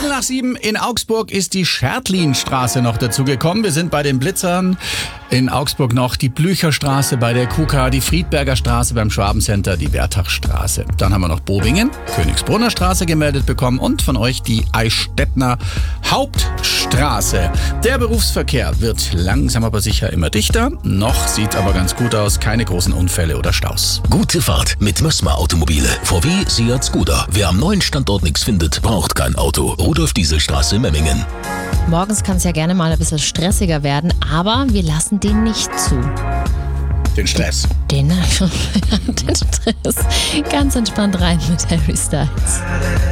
7:15 in Augsburg ist die Schertlinstraße noch dazugekommen. Wir sind bei den Blitzern. In Augsburg noch die Blücherstraße bei der KUKA, die Friedberger Straße beim Schwabencenter, die Wertachstraße. Dann haben wir noch Bobingen, Königsbrunner Straße gemeldet bekommen und von euch die Eichstättner Hauptstraße. Der Berufsverkehr wird langsam aber sicher immer dichter. Noch sieht aber ganz gut aus, keine großen Unfälle oder Staus. Gute Fahrt mit Mössmer Automobile. VW, Seat, Skoda. Wer am neuen Standort nichts findet, braucht kein Auto. Rudolf-Diesel-Straße, Memmingen. Morgens kann es ja gerne mal ein bisschen stressiger werden, aber wir lassen den nicht zu. Den Stress. Den Stress. Ganz entspannt rein mit Harry Styles.